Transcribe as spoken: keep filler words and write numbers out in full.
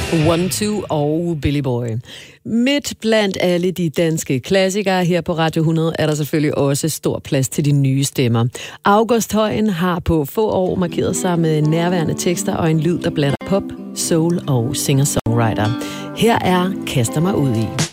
One Two og Billy Boy. Midt blandt alle de danske klassikere her på Radio hundrede er der selvfølgelig også stor plads til de nye stemmer. August Højen har på få år markeret sig med nærværende tekster og en lyd, der blander pop, soul og singer-songwriter. Her er Kaster mig ud i.